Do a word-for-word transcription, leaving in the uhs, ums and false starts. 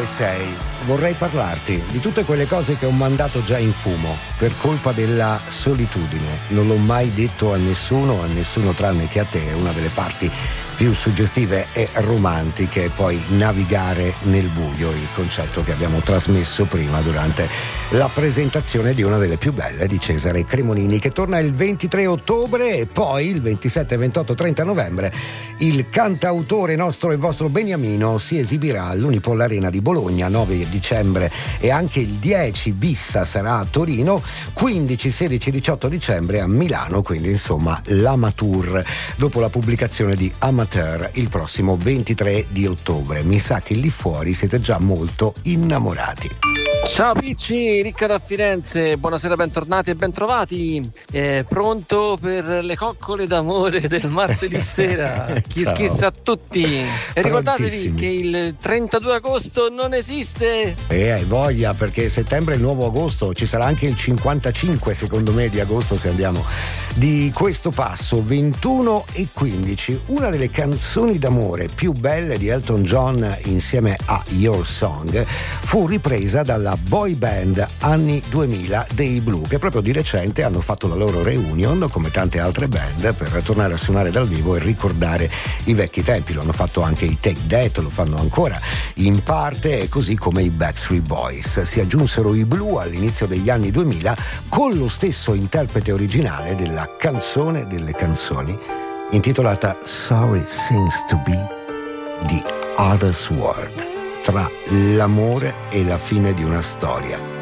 e sei. Vorrei parlarti di tutte quelle cose che ho mandato già in fumo per colpa della solitudine. Non l'ho mai detto a nessuno, a nessuno tranne che a te. È una delle parti più suggestive e romantiche, poi navigare nel buio, il concetto che abbiamo trasmesso prima durante la presentazione di una delle più belle di Cesare Cremonini, che torna il ventitré ottobre e poi il ventisette, ventotto, trenta novembre il cantautore nostro e vostro Beniamino si esibirà all'Unipol Arena di Bologna. Nove dicembre e anche il dieci Bissa sarà a Torino, quindici, sedici, diciotto dicembre a Milano, quindi insomma l'Amateur, dopo la pubblicazione di Amateur il prossimo ventitré di ottobre. Mi sa che lì fuori siete già molto innamorati. Ciao Picci, Ricca da Firenze, buonasera, bentornati e bentrovati. Eh, pronto per le coccole d'amore del martedì sera? Chi schissa a tutti. E ricordatevi che il trentadue agosto non esiste. E hai voglia, perché settembre è il nuovo agosto, ci sarà anche il cinquantacinque secondo me di agosto se andiamo di questo passo. Ventuno e quindici, una delle canzoni d'amore più belle di Elton John insieme a Your Song fu ripresa dalla boy band anni duemila dei Blue, che proprio di recente hanno fatto la loro reunion come tante altre band per tornare a suonare dal vivo e ricordare i vecchi tempi. Lo hanno fatto anche i Take That, lo fanno ancora in parte, così come i Backstreet Boys. Si aggiunsero i Blue all'inizio degli anni duemila con lo stesso interprete originale della canzone delle canzoni intitolata Sorry Seems to Be the Hardest Word, tra l'amore e la fine di una storia.